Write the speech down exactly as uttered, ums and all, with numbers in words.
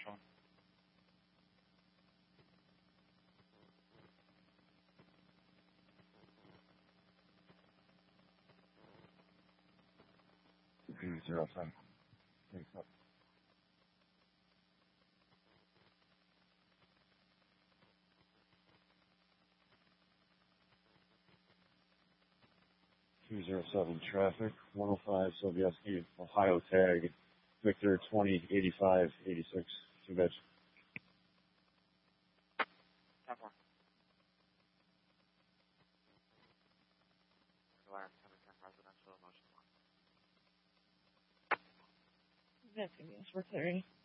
Sean. two zero seven. Thanks up. two zero seven traffic, one oh five Sobieski, Ohio tag, Victor twenty eighty-five eighty-six. Two bits. ten four. Residential emotion one. That's gonna be us. We're clearing.